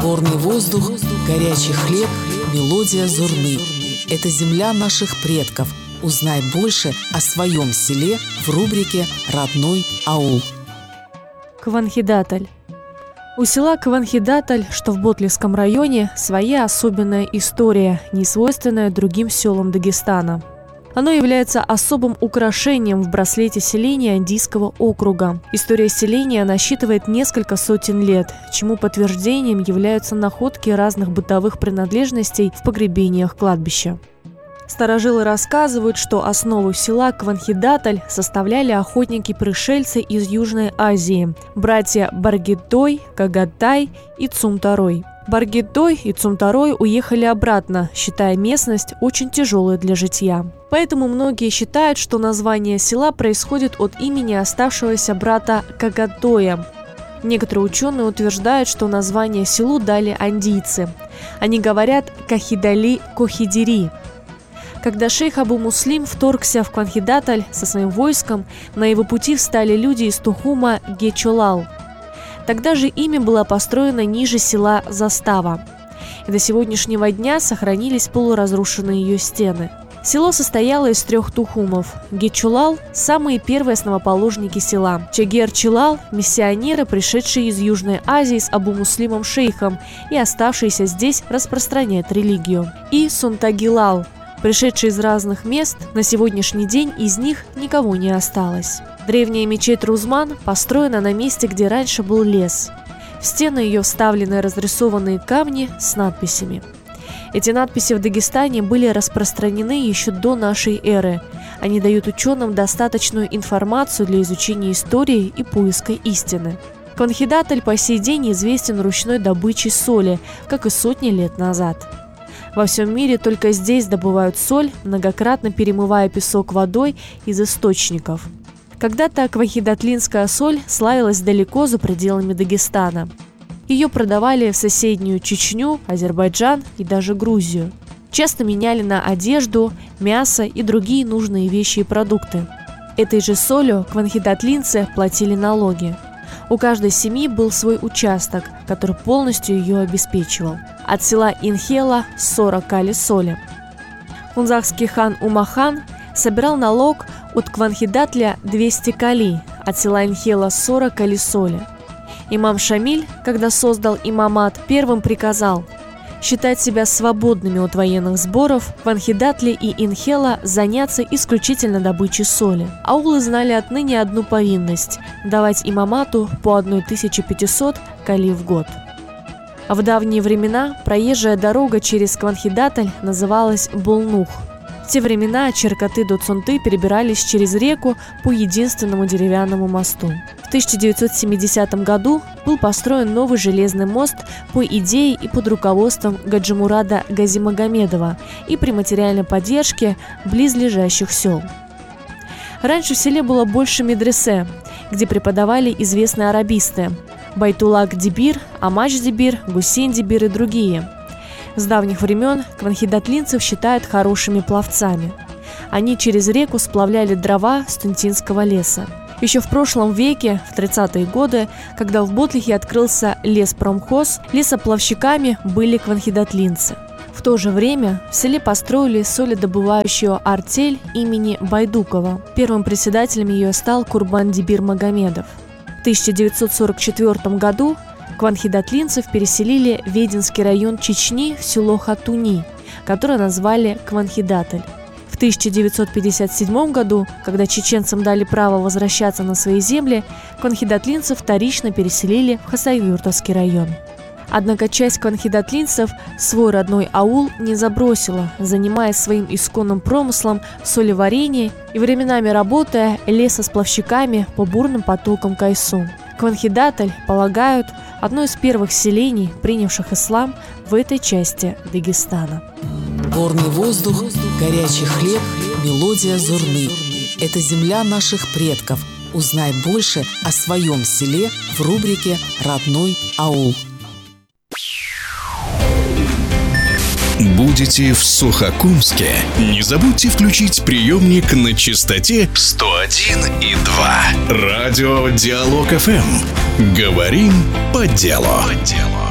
Горный воздух, горячий хлеб, мелодия зурны. Это земля наших предков. Узнай больше о своем селе в рубрике «Родной аул». Кванхедаталь. У села Кванхедаталь, что в Ботлевском районе, своя особенная история, не свойственная другим селам Дагестана. Оно является особым украшением в браслете селения Андийского округа. История селения насчитывает несколько сотен лет, чему подтверждением являются находки разных бытовых принадлежностей в погребениях кладбища. Старожилы рассказывают, что основу села Кванхедаталь составляли охотники-пришельцы из Южной Азии – братья Баргитой, Кагатай и Цумтарой. Баргитой и Цумтарой уехали обратно, считая местность очень тяжелой для житья. Поэтому многие считают, что название села происходит от имени оставшегося брата Кагатоя. Некоторые ученые утверждают, что название селу дали андийцы. Они говорят «Кахидали Кохидири». Когда шейх Абу-Муслим вторгся в Кванхедаталь со своим войском, на его пути встали люди из Тухума Гечолал. Тогда же ими была построена ниже села Застава. И до сегодняшнего дня сохранились полуразрушенные ее стены. Село состояло из 3 тухумов. Гечулал – самые первые основоположники села. Чагер-Чилал – миссионеры, пришедшие из Южной Азии с Абу-Муслимом шейхом и оставшиеся здесь распространять религию. И Сунтагилал – пришедшие из разных мест, на сегодняшний день из них никого не осталось. Древняя мечеть Рузман построена на месте, где раньше был лес. В стены ее вставлены разрисованные камни с надписями. Эти надписи в Дагестане были распространены еще до нашей эры. Они дают ученым достаточную информацию для изучения истории и поиска истины. Кванхедаталь по сей день известен ручной добычей соли, как и сотни лет назад. Во всем мире только здесь добывают соль, многократно перемывая песок водой из источников. Когда-то кванхедатлинская соль славилась далеко за пределами Дагестана. Ее продавали в соседнюю Чечню, Азербайджан и даже Грузию. Часто меняли на одежду, мясо и другие нужные вещи и продукты. Этой же солью кванхедатлинцы платили налоги. У каждой семьи был свой участок, который полностью ее обеспечивал. От села Инхела 40 кали соли. Хунзахский хан Умахан собирал налог от Кванхедатля 200 кали, от села Инхела 40 кали соли. Имам Шамиль, когда создал имамат, первым приказал считать себя свободными от военных сборов, Кванхедатли и Инхела заняться исключительно добычей соли. Аулы знали отныне одну повинность – давать имамату по 1500 кали в год. А в давние времена проезжая дорога через Кванхедаталь называлась Булнух. В те времена Черкаты до Цунты перебирались через реку по единственному деревянному мосту. В 1970 году был построен новый железный мост по идее и под руководством Гаджимурада Газимагомедова и при материальной поддержке близлежащих сел. Раньше в селе было больше медресе, где преподавали известные арабисты – Байтуллах-Дибир, Амач-Дибир, Гусейн-Дибир и другие. С давних времен кванхедатлинцев считают хорошими пловцами. Они через реку сплавляли дрова с тунтинского леса. Еще в прошлом веке, в 30-е годы, когда в Ботлихе открылся леспромхоз, лесоплавщиками были кванхедатлинцы. В то же время в селе построили соледобывающую артель имени Байдукова. Первым председателем ее стал Курбан-Дибир Магомедов. В 1944 году кванхедатлинцев переселили в Веденский район Чечни в село Хатуни, которое назвали Кванхедаталь. В 1957 году, когда чеченцам дали право возвращаться на свои земли, кванхедатлинцев вторично переселили в Хасавюртовский район. Однако часть кванхедатлинцев свой родной аул не забросила, занимаясь своим исконным промыслом солеварения и временами работая лесосплавщиками по бурным потокам Кайсу. Кванхедаталь, полагают, одно из первых селений, принявших ислам в этой части Дагестана. Горный воздух, горячий хлеб, мелодия зурны. Это земля наших предков. Узнай больше о своем селе в рубрике «Родной аул». Будете в Сухокумске? Не забудьте включить приемник на частоте 101,2. Радио Диалог ФМ. Говорим по делу.